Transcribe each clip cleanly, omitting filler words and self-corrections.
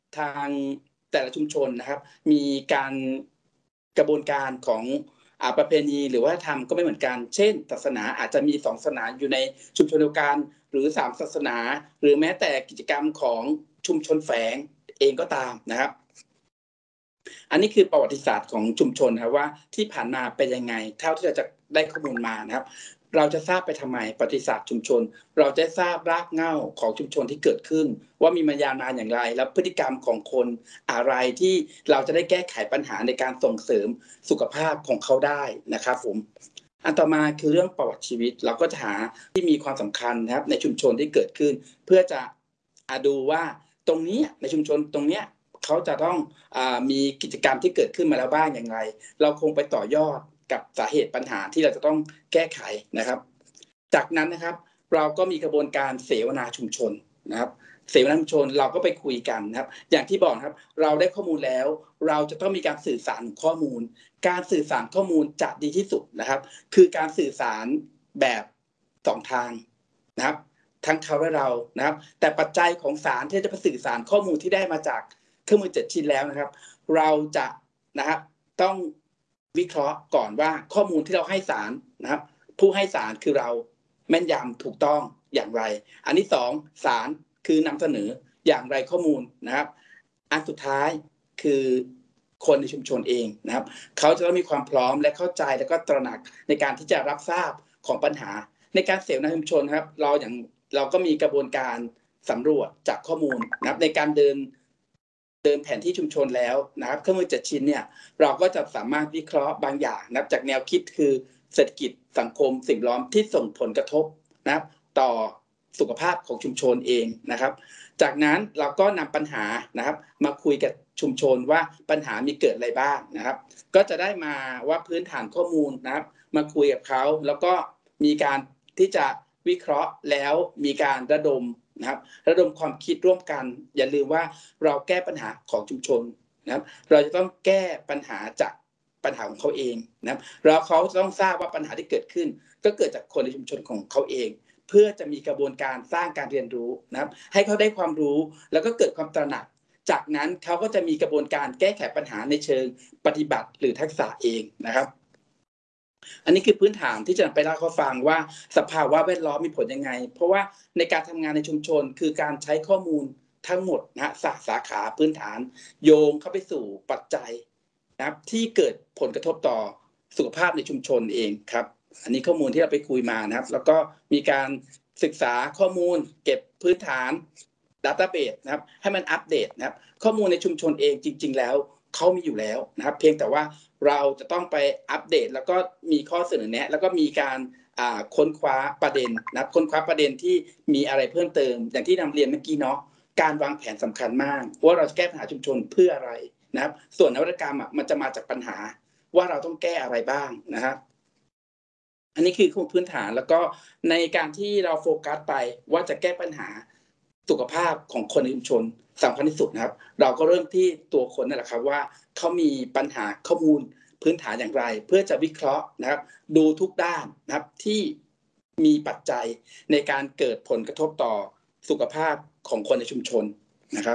ทางแต่ละชุมชนนะครับมีการกระบวนการของประเพณีหรือวัฒนธรรมก็ไม่เหมือนกันเช่นศาสนาอาจจะมี2ศาสนาอยู่ในชุมชนเดียวกันหรือ3ศาสนาหรือแม้แต่กิจกรรมของชุมชนแฝงเองก็ตามนะครับอันนี้คือประวัติศาสตร์ของชุมชนครับว่าที่ผ่านมาเป็นยังไงเท่าที่เราจะได้ข้อมูลมานะครับเราจะทราบไปทำไมประวัติศาสตร์ชุมชนเราจะทราบรากเหง้าของชุมชนที่เกิดขึ้นว่ามีมายาวนานอย่างไรแล้วพฤติกรรมของคนอะไรที่เราจะได้แก้ไขปัญหาในการส่งเสริมสุขภาพของเขาได้นะครับผมอันต่อมาคือเรื่องประวัติชีวิตเราก็จะหาที่มีความสำคัญนะครับในชุมชนที่เกิดขึ้นเพื่อจะดูว่าตรงนี้ในชุมชนตรงนี้เขาจะต้องมีกิจกรรมที่เกิดขึ้นมาแล้วบ้างอย่างไรเราคงไปต่อยอดกับสาเหตุปัญหาที่เราจะต้องแก้ไขนะครับจากนั้นนะครับเราก็มีกระบวนการเสวนาชุมชนนะครับเสวนาชุมชนเราก็ไปคุยกันนะครับอย่างที่บอกครับเราได้ข้อมูลแล้วเราจะต้องมีการสื่อสารข้อมูลการสื่อสารข้อมูลจะดีที่สุดนะครับคือการสื่อสารแบบ2ทางนะครับทั้งเขาและเรานะครับแต่ปัจจัยของสารที่จะไปสื่อสารข้อมูลที่ได้มาจากเครื่องมือ7ชิ้นแล้วนะครับเราจะนะครับต้องวิเคราะห์ก่อนว่าข้อมูลที่เราให้สารนะครับผู้ให้สารคือเราแม่นยำถูกต้องอย่างไรอันที่2สารคือนำเสนออย่างไรข้อมูลนะครับอันสุดท้ายคือคนในชุมชนเองนะครับเขาจะต้องมีความพร้อมและเข้าใจและก็ตระหนักในการที่จะรับทราบของปัญหาในการเสวนาชุมชนครับเราก็มีกระบวนการสำรวจจากข้อมูลนะครับในการเดินแผนที่ชุมชนแล้วนะครับเครื่องมือ7ชิ้นเนี่ยเราก็จะสามารถวิเคราะห์บางอย่างนะครับจากแนวคิดคือเศรษฐกิจสังคมสิ่งแวดล้อมที่ส่งผลกระทบนะครับต่อสุขภาพของชุมชนเองนะครับจากนั้นเราก็นำปัญหานะครับมาคุยกับชุมชนว่าปัญหามีเกิดอะไรบ้างนะครับก็จะได้มาว่าพื้นฐานข้อมูลนะครับมาคุยกับเขาแล้วก็มีการที่จะวิเคราะห์แล้วมีการระดมนะครับระดมความคิดร่วมกันอย่าลืมว่าเราแก้ปัญหาของชุมชนนะครับเราจะต้องแก้ปัญหาจากปัญหาของเขาเองนะครับแล้วเขาจะต้องทราบว่าปัญหาที่เกิดขึ้นก็เกิดจากคนในชุมชนของเขาเองเพื่อจะมีกระบวนการสร้างการเรียนรู้นะครับให้เขาได้ความรู้แล้วก็เกิดความตระหนักจากนั้นเขาก็จะมีกระบวนการแก้ไขปัญหาในเชิงปฏิบัติหรือทักษะเองนะครับอันนี้คือพื้นฐานที่จะไปเล่าให้เขาฟังว่าสภาวะแวดล้อมมีผลยังไงเพราะว่าในการทำงานในชุมชนคือการใช้ข้อมูลทั้งหมดนะสาขาพื้นฐานโยงเข้าไปสู่ปัจจัยนะครับที่เกิดผลกระทบต่อสุขภาพในชุมชนเองครับอันนี้ข้อมูลที่เราไปคุยมานะครับแล้วก็มีการศึกษาข้อมูลเก็บพื้นฐาน database นะครับให้มันอัปเดตนะครับข้อมูลในชุมชนเองจริงๆแล้วเขามีอยู่แล้วนะครับเพียงแต่ว่าเราจะต้องไปอัปเดตแล้วก็มีข้อเสนอแนะแล้วก็มีการค้นคว้าประเด็นนะครับค้นคว้าประเด็นที่มีอะไรเพิ่มเติมอย่างที่นำเรียนเมื่อกี้เนาะการวางแผนสำคัญมากว่าเราจะแก้ปัญหาชุมชนเพื่ออะไรนะครับส่วนนวัตกรรมมันจะมาจากปัญหาว่าเราต้องแก้อะไรบ้างนะครับอันนี้คือพื้นฐานแล้วก็ในการที่เราโฟกัสไปว่าจะแก้ปัญหาสุขภาพของคนในชุมชนสำคัญที่สุดนะครับเราก็เริ่มที่ตัวคนนั่นแหละครับว่าเขามีปัญหาข้อมูลพื้นฐานอย่างไรเพื่อจะวิเคราะห์นะครับดูทุกด้านนะครับที่มีปัจจัยในการเกิดผลกระทบต่อสุขภาพของคนในชุมชนนะครับ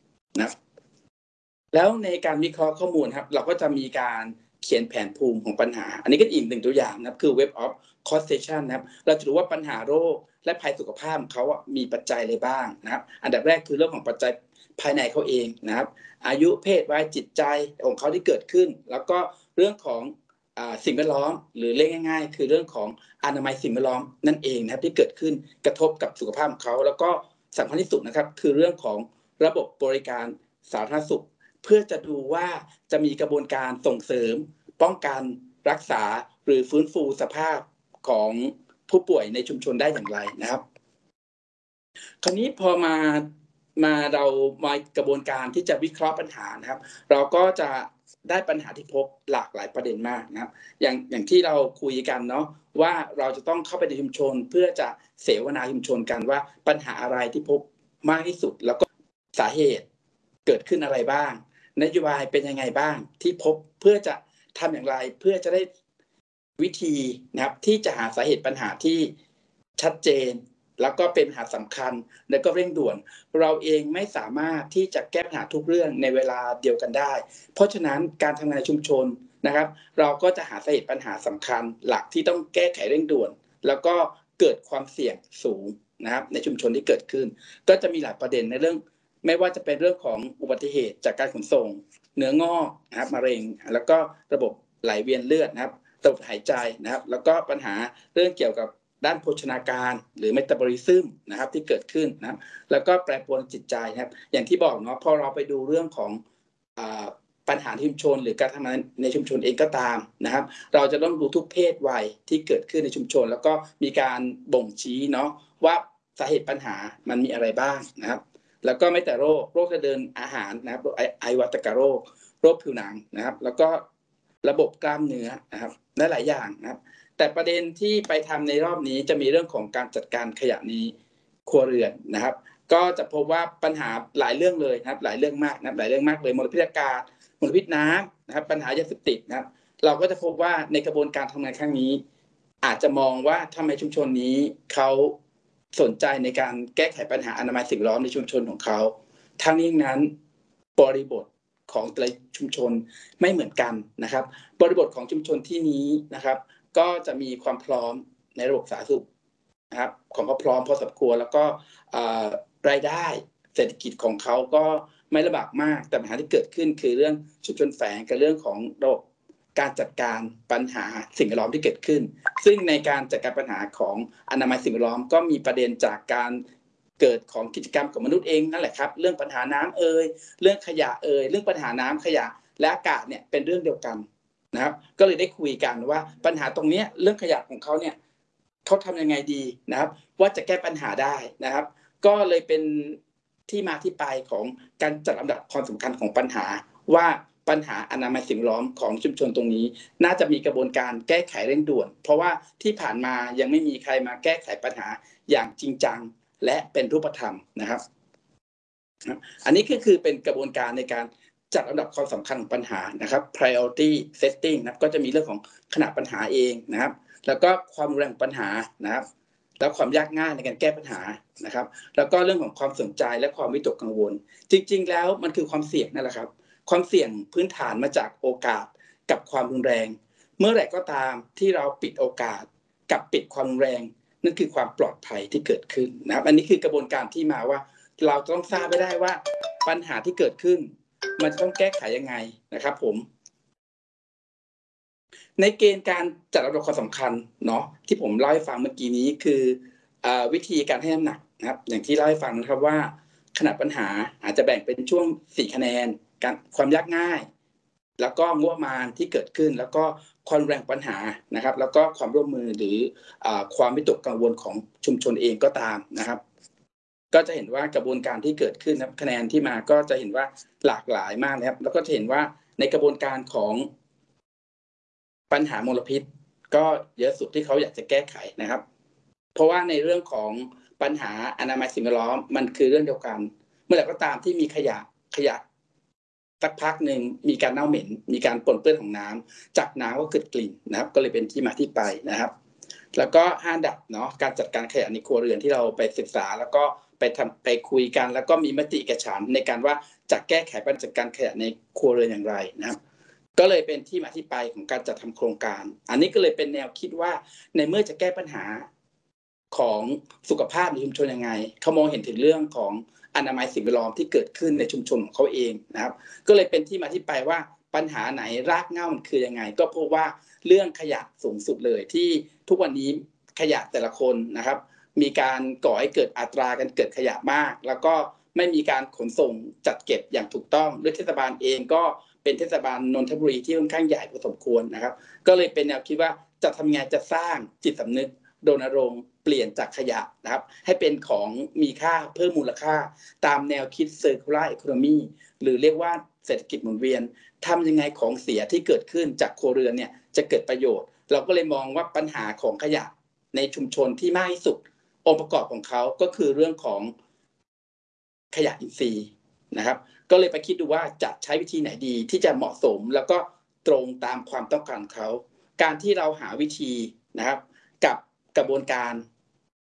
แล้วในการวิเคราะห์ข้อมูลครับเราก็จะมีการเขียนแผนภูมิของปัญหาอันนี้ก็อีกหนึ่งตัวอย่างนะครับคือ Web of Causation นะครับเราจะรู้ว่าปัญหาโรคและภัยสุขภาพของเขามีปัจจัยอะไรบ้างนะครับอันดับแรกคือเรื่องของปัจจัยภายในเขาเองนะครับอายุเพศวัยจิตใจของเขาที่เกิดขึ้นแล้วก็เรื่องของสิ่งแวดล้อมหรือเรียกง่ายๆคือเรื่องของอนามัยสิ่งแวดล้อมนั่นเองนะครับที่เกิดขึ้นกระทบกับสุขภาพของเขาแล้วก็สำคัญที่สุดนะครับคือเรื่องของระบบบริการสาธารณสุขเพื่อจะดูว่าจะมีกระบวนการส่งเสริมป้องกันรักษาหรือฟื้นฟูสภาพของผู้ป่วยในชุมชนได้อย่างไรนะครับคราวนี้พอเรามากระบวนการที่จะวิเคราะห์ปัญหานะครับเราก็จะได้ปัญหาที่พบหลากหลายประเด็นมากนะครับอย่างที่เราคุยกันเนาะว่าเราจะต้องเข้าไปในชุมชนเพื่อจะเสวนาชุมชนกันว่าปัญหาอะไรที่พบมากที่สุดแล้วก็สาเหตุเกิดขึ้นอะไรบ้างนโยบายเป็นยังไงบ้างที่พบเพื่อจะทำอย่างไรเพื่อจะได้วิธีนะครับที่จะหาสาเหตุปัญหาที่ชัดเจนแล้วก็เป็นปัญหาสำคัญและก็เร่งด่วนเราเองไม่สามารถที่จะแก้ปัญหาทุกเรื่องในเวลาเดียวกันได้เพราะฉะนั้นการทำงานในชุมชนนะครับเราก็จะหาสาเหตุปัญหาสำคัญหลักที่ต้องแก้ไขเร่งด่วนแล้วก็เกิดความเสี่ยงสูงนะครับในชุมชนที่เกิดขึ้นก็จะมีหลายประเด็นในเรื่องไม่ว่าจะเป็นเรื่องของอุบัติเหตุจากการขนส่งเนื้องอกนะครับมะเร็งแล้วก็ระบบไหลเวียนเลือดนะครับระบบหายใจนะครับแล้วก็ปัญหาเรื่องเกี่ยวกับด้านโภชนาการหรือเมตาบอลิซึมนะครับที่เกิดขึ้นนะครับแล้วก็แปรปรวนจิตใจนะครับอย่างที่บอกเนาะพอเราไปดูเรื่องของปัญหาชุมชนหรือการทำงานในชุมชนเองก็ตามนะครับเราจะต้องดูทุกเพศวัยที่เกิดขึ้นในชุมชนแล้วก็มีการบ่งชี้เนาะว่าสาเหตุปัญหามันมีอะไรบ้างนะครับแล้วก็ไม่แต่โรคทางเดินอาหารนะครับไอวัตกโรคผิวหนังนะครับแล้วก็ระบบกล้ามเนื้อนะครับและหลายอย่างนะครับแต่ประเด็นที่ไปทำในรอบนี้จะมีเรื่องของการจัดการขยะในครัวเรือนนะครับก็จะพบว่าปัญหาหลายเรื่องเลยนะครับหลายเรื่องมากนะครับหลายเรื่องมากเลยมลพิษอากาศมลพิษน้ำนะครับปัญหายาเสพติดนะครับเราก็จะพบว่าในกระบวนการทำงานครั้งนี้อาจจะมองว่าทำไมชุมชนนี้เขาสนใจในการแก้ไขปัญหาอนามัยสิ่งแวดล้อมในชุมชนของเขาทั้งนี้นั้นบริบทของแต่ละชุมชนไม่เหมือนกันนะครับบริบทของชุมชนที่นี้นะครับก็จะมีความพร้อมในระบบสาธารณสุขนะครับของเขาพร้อมพอสมควรแล้วก็รายได้เศรษฐกิจของเขาก็ไม่ลำบากมากแต่ปัญหาที่เกิดขึ้นคือเรื่องชุมชนแฝงกับเรื่องของระบบการจัดการปัญหาสิ่งแวดล้อมที่เกิดขึ้นซึ่งในการจัดการปัญหาของอนามัยสิ่งแวดล้อมก็มีประเด็นจากการเกิดของกิจกรรมของมนุษย์เองนั่นแหละครับเรื่องปัญหาน้ำเรื่องขยะเรื่องปัญหาน้ำขยะและอากาศเนี่ยเป็นเรื่องเดียวกันนะครับก็เลยได้คุยกันว่าปัญหาตรงนี้เรื่องขยะของเขาเนี่ยเขาทำยังไงดีนะครับว่าจะแก้ปัญหาได้นะครับก็เลยเป็นที่มาที่ไปของการจัดลำดับความสำคัญของปัญหาว่าปัญหาอนามัยสิ่งแวดล้อมของชุมชนตรงนี้น่าจะมีกระบวนการแก้ไขเร่งด่วนเพราะว่าที่ผ่านมายังไม่มีใครมาแก้ไขปัญหาอย่างจริงจังและเป็นรูปธรรมนะครับอันนี้ก็คือเป็นกระบวนการในการจัดลำดับความสำคัญของปัญหานะครับ priority setting นะครับก็จะมีเรื่องของขนาดปัญหาเองนะครับแล้วก็ความรุนแรงของปัญหานะครับแล้วความยากง่ายในการแก้ปัญหานะครับแล้วก็เรื่องของความสนใจและความวิตกกังวลจริงๆแล้วมันคือความเสี่ยงนั่นแหละครับความเสี่ยงพื้นฐานมาจากโอกาสกับความรุนแรงเมื่อไหร่ก็ตามที่เราปิดโอกาสกับปิดความรุนแรงนั่นคือความปลอดภัยที่เกิดขึ้นนะครับอันนี้คือกระบวนการที่มาว่าเราต้องทราบไว้ได้ว่าปัญหาที่เกิดขึ้นมันจะต้องแก้ไขยังไงนะครับผมในเกณฑ์การจัดลำดับความสำคัญเนาะที่ผมเล่าให้ฟังเมื่อกี้นี้คือวิธีการให้น้ำหนักนะครับอย่างที่เล่าให้ฟังนะครับว่าขนาดปัญหาอาจจะแบ่งเป็นช่วง4คะแนนการความยากง่ายแล้วก็งบประมาณที่เกิดขึ้นแล้วก็ความรุนแรงปัญหานะครับแล้วก็ความร่วมมือหรือความวิตกกังวลของชุมชนเองก็ตามนะครับก็จะเห็นว่ากระบวนการที่เกิดขึ้นนะคะแนนที่มาก็จะเห็นว่าหลากหลายมากนะครับแล้วก็จะเห็นว่าในกระบวนการของปัญหามลพิษก็เยอะสุดที่เขาอยากจะแก้ไขนะครับเพราะว่าในเรื่องของปัญหาอนามัยสิ่งแวดล้อมมันคือเรื่องเดียวกันเมื่อไหร่ก็ตามที่มีขยะสักพักหนึ่งมีการเน่าเหม็นมีการปนเปื้อนของน้ำจากน้ำก็เกิดกลิ่นนะครับก็เลยเป็นที่มาที่ไปนะครับแล้วก็5อันดับเนาะการจัดการขยะในครัวเรือนที่เราไปศึกษาแล้วก็ไปคุยกันแล้วก็มีมติเอกฉันท์ในการว่าจะแก้ไขปัญหาจัดการขยะในครัวเรือนอย่างไรนะครับก็เลยเป็นที่มาที่ไปของการจัดทำโครงการอันนี้ก็เลยเป็นแนวคิดว่าในเมื่อจะแก้ปัญหาของสุขภาพในชุมชนยังไงเขามองเห็นถึงเรื่องของอนามัยสิ่งแวดล้อมที่เกิดขึ้นในชุมชนของเขาเองนะครับก็เลยเป็นที่มาที่ไปว่าปัญหาไหนรากเหง้ามันคือยังไงก็พบว่าเรื่องขยะสูงสุดเลยที่ทุกวันนี้ขยะแต่ละคนนะครับมีการก่อให้เกิดอัตราการเกิดขยะมากแล้วก็ไม่มีการขนส่งจัดเก็บอย่างถูกต้องด้วยเทศบาลเองก็เป็นเทศบาลนนทบุรีที่ค่อนข้างใหญ่พอสมควรนะครับก็เลยเป็นแนวคิดว่าจะทำไงจะสร้างจิตสำนึกรณรงค์เปลี่ยนจากขยะนะครับให้เป็นของมีค่าเพิ่มมูลค่าตามแนวคิด Circular Economy หรือเรียกว่าเศรษฐกิจหมุนเวียนทำยังไงของเสียที่เกิดขึ้นจากครัวเรือนเนี่ยจะเกิดประโยชน์เราก็เลยมองว่าปัญหาของขยะในชุมชนที่มากที่สุดองค์ประกอบของเขาก็คือเรื่องของขยะอินทรีย์นะครับก็เลยไปคิดดูว่าจะใช้วิธีไหนดีที่จะเหมาะสมแล้วก็ตรงตามความต้องการของเขาการที่เราหาวิธีนะครับกับกระบวนการ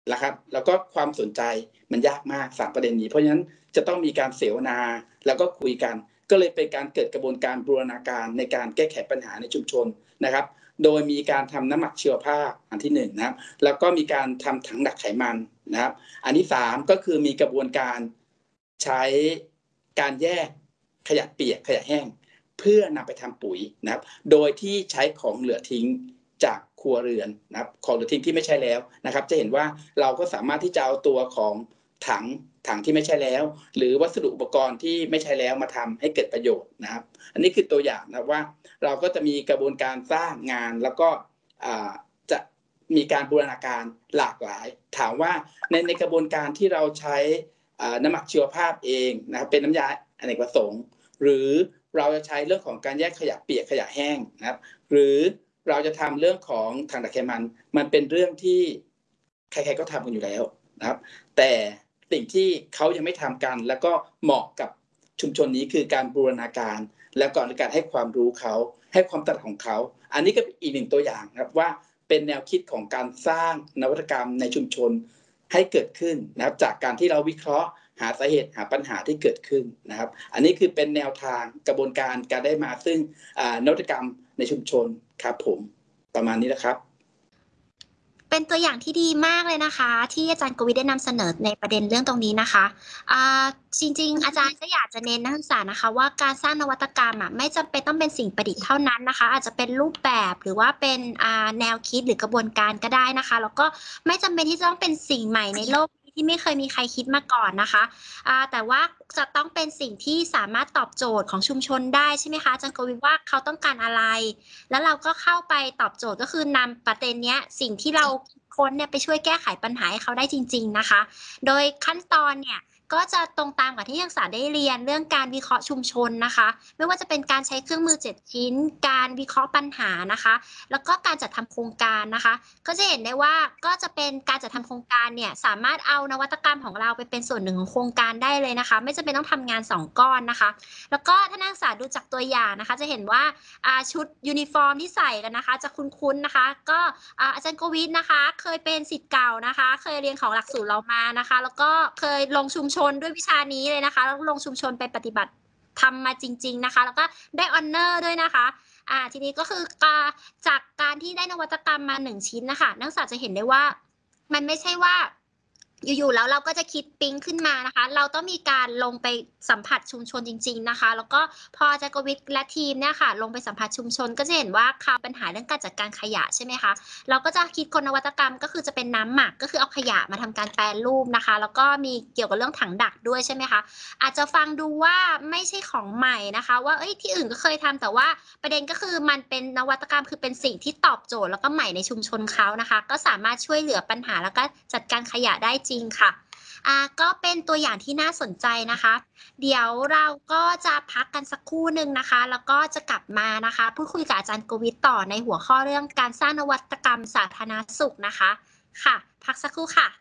นะครับแล้วก็ความสนใจมันยากมาก3ประเด็นนี้เพราะฉะนั้นจะต้องมีการเสวนาแล้วก็คุยกันก็เลยเป็นการเกิดกระบวนการบูรณาการในการแก้ไขปัญหาในชุมชนนะครับโดยมีการทำน้ำหมักชีวภาพอันที่1นะครับแล้วก็มีการทำถังดักไขมันนะครับอันที่3ก็คือมีกระบวนการใช้การแยกขยะเปียกขยะแห้งเพื่อนำไปทำปุ๋ยนะครับโดยที่ใช้ของเหลือทิ้งจากครัวเรือนนะครับของเหลือทิ้งที่ไม่ใช่แล้วนะครับจะเห็นว่าเราก็สามารถที่จะเอาตัวของถังที่ไม่ใช่แล้วหรือวัสดุอุปกรณ์ที่ไม่ใช่แล้วมาทำให้เกิดประโยชน์นะครับอันนี้คือตัวอย่างนะว่าเราก็จะมีกระบวนการสร้างงานแล้วก็จะมีการบูรณาการหลากหลายถามว่าในกระบวนการที่เราใช้น้ำหมักชีวภาพเองนะครับเป็นน้ำยาอเนกประสงค์หรือเราจะใช้เรื่องของการแยกขยะเปียกขยะแห้งนะครับหรือเราจะทำเรื่องของถังดักไขมันเป็นเรื่องที่ใครๆก็ทำกันอยู่แล้วนะครับแต่สิ่งที่เขายังไม่ทำกันแล้วก็เหมาะกับชุมชนนี้คือการบูรณาการแล้วก็การให้ความรู้เขาให้ความตระหนักของเขาอันนี้ก็เป็นอีกหนึ่งตัวอย่างครับว่าเป็นแนวคิดของการสร้างนวัตกรรมในชุมชนให้เกิดขึ้นนะครับจากการที่เราวิเคราะห์หาสาเหตุหาปัญหาที่เกิดขึ้นนะครับอันนี้คือเป็นแนวทางกระบวนการการได้มาซึ่งนวัตกรรมในชุมชนครับผมประมาณนี้นะครับเป็นตัวอย่างที่ดีมากเลยนะคะ ที่อาจารย์กวิทย์ได้นำเสนอในประเด็นเรื่องตรงนี้นะคะจริงๆอาจารย์ก็อยากจะเน้นนักศึกษานะคะว่าการสร้างนวัตกรรมไม่จำเป็นต้องเป็นสิ่งประดิษฐ์เท่านั้นนะคะอาจจะเป็นรูปแบบหรือว่าเป็นแนวคิดหรือกระบวนการก็ได้นะคะแล้วก็ไม่จำเป็นที่จะต้องเป็นสิ่งใหม่ในโลกที่ไม่เคยมีใครคิดมาก่อนนะคะแต่ว่าจะต้องเป็นสิ่งที่สามารถตอบโจทย์ของชุมชนได้ใช่ไหมคะอาจารย์กวิทย์ว่าเขาต้องการอะไรแล้วเราก็เข้าไปตอบโจทย์ก็คือนำประเด็นนี้สิ่งที่เราค้นเนี่ยไปช่วยแก้ไขปัญหาให้เขาได้จริงๆนะคะโดยขั้นตอนเนี่ยก็จะตรงตามกับที่นักศึกษาได้เรียนเรื่องการวิเคราะห์ชุมชนนะคะไม่ว่าจะเป็นการใช้เครื่องมือ7ชิ้นการวิเคราะห์ปัญหานะคะแล้วก็การจัดทำโครงการนะคะก็จะเห็นได้ว่าก็จะเป็นการจัดทำโครงการเนี่ยสามารถเอานวัตกรรมของเราไปเป็นส่วนหนึ่งของโครงการได้เลยนะคะไม่จำเป็นต้องทำงาน2ก้อนนะคะแล้วก็ถ้านักศึกษาดูจากตัวอย่างนะคะจะเห็นว่าชุดยูนิฟอร์มที่ใส่กันนะคะจะคุ้นๆนะคะก็อาจารย์กวิทย์นะคะเคยเป็นศิษย์เก่านะคะเคยเรียนของหลักสูตรเรามานะคะแล้วก็เคยลงชุมชนด้วยวิชานี้เลยนะคะแล้วลงชุมชนไปปฏิบัติทำมาจริงๆนะคะแล้วก็ได้ออนเนอร์ด้วยนะคะทีนี้ก็คือจากการที่ได้นวัตกรรมมา1ชิ้นนะคะนักศึกษาจะเห็นได้ว่ามันไม่ใช่ว่าอยู่ๆแล้วเราก็จะคิดปิ๊งขึ้นมานะคะเราต้องมีการลงไปสัมผัสชุมชนจริงๆนะคะแล้วก็พออาจารย์กวิทย์และทีมเนี่ยค่ะลงไปสัมผัสชุมชนก็จะเห็นว่าปัญหาเรื่องการจัดการขยะใช่ไหมคะเราก็จะคิดคนนวัตกรรมก็คือจะเป็นน้ำหมักก็คือเอาขยะมาทำการแปรรูปนะคะแล้วก็มีเกี่ยวกับเรื่องถังดักด้วยใช่ไหมคะอาจจะฟังดูว่าไม่ใช่ของใหม่นะคะว่าที่อื่นก็เคยทำแต่ว่าประเด็นก็คือมันเป็นนวัตกรรมคือเป็นสิ่งที่ตอบโจทย์แล้วก็ใหม่ในชุมชนเขานะคะก็สามารถช่วยเหลือปัญหาแล้วก็จัดการขยะได้จริงค่ะก็เป็นตัวอย่างที่น่าสนใจนะคะเดี๋ยวเราก็จะพักกันสักครู่หนึ่งนะคะแล้วก็จะกลับมานะคะพูดคุยกับอาจารย์กวิทย์ต่อในหัวข้อเรื่องการสร้างนวัตกรรมสาธารณสุขนะคะค่ะพักสักครู่ค่ะ